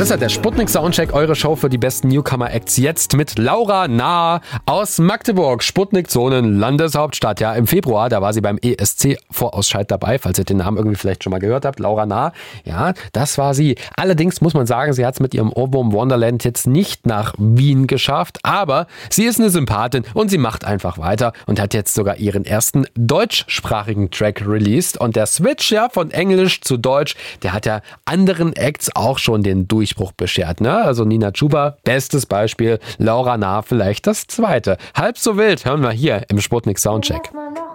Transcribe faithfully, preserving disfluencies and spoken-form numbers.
ist er, der Sputnik Soundcheck, eure Show für die besten Newcomer-Acts jetzt mit Laura Nah aus Magdeburg, Sputnik-Zonen, Landeshauptstadt. Ja, im Februar, da war sie beim E S C-Vorausscheid dabei, falls ihr den Namen irgendwie vielleicht schon mal gehört habt. Laura Nah, ja, das war sie. Allerdings muss man sagen, sie hat es mit ihrem Ohrwurm Wonderland jetzt nicht nach Wien geschafft, aber sie ist eine Sympathin und sie macht einfach weiter und hat jetzt sogar ihren ersten deutschsprachigen Track released. Und der Switch ja von Englisch zu Deutsch, der hat ja anderen Acts auch schon den Durchbruch beschert. Ne? Also Nina Chuba, bestes Beispiel, Laura Nah vielleicht das zweite. Halb so wild hören wir hier im Sputnik Soundcheck.